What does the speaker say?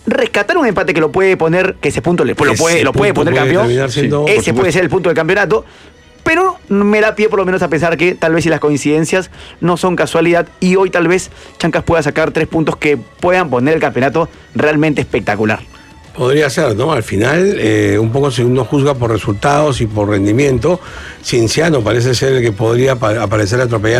rescatar un empate que lo puede poner, que ese punto lo puede poner campeón. Ese puede ser el punto del campeonato. Pero me da pie por lo menos a pensar que tal vez si las coincidencias no son casualidad y hoy tal vez Chancas pueda sacar 3 puntos que puedan poner el campeonato realmente espectacular. Podría ser, ¿no? Al final, un poco si uno juzga por resultados y por rendimiento, Cienciano parece ser el que podría aparecer atropellado